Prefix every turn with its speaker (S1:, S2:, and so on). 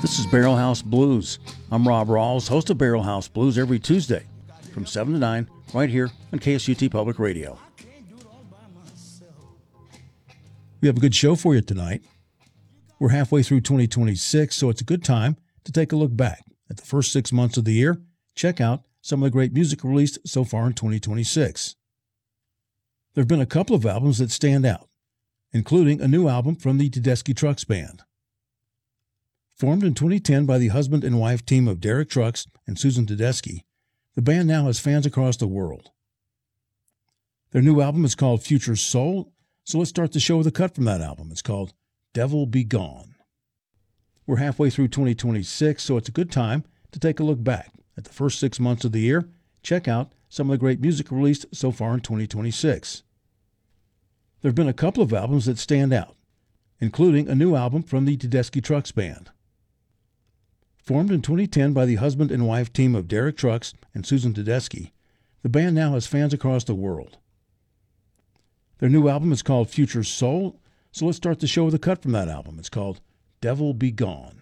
S1: This is Barrel House Blues. I'm Rob Rawls, host of Barrel House Blues every Tuesday from 7 to 9 right here on KSUT Public Radio. We have a good show for you tonight. We're halfway through 2026, so it's a good time to take a look back at the first 6 months of the year. Check out some of the great music released so far in 2026. There have been a couple of albums that stand out, including a new album from the Tedeschi Trucks Band. Formed in 2010 by the husband and wife team of Derek Trucks and Susan Tedeschi, the band now has fans across the world. Their new album is called Future Soul, so let's start the show with a cut from that album. It's called Devil Be Gone. We're halfway through 2026, so it's a good time to take a look back at the first 6 months of the year. Check out some of the great music released so far in 2026. There have been a couple of albums that stand out, including a new album from the Tedeschi Trucks Band. Formed in 2010 by the husband and wife team of Derek Trucks and Susan Tedeschi, the band now has fans across the world. Their new album is called Future Soul, so let's start the show with a cut from that album. It's called Devil Be Gone.